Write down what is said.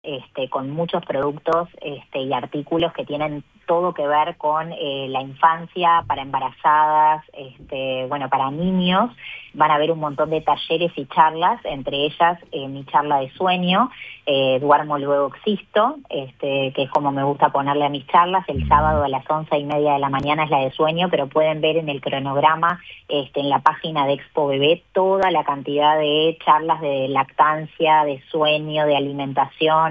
con muchos productos y artículos que tienen todo que ver con la infancia, para embarazadas, para niños. Van a haber un montón de talleres y charlas, entre ellas mi charla de sueño, Duermo Luego Existo, que es como me gusta ponerle a mis charlas. El sábado a las 11:30 de la mañana es la de sueño, pero pueden ver en el cronograma, en la página de Expo Bebé, toda la cantidad de charlas de lactancia, de sueño, de alimentación.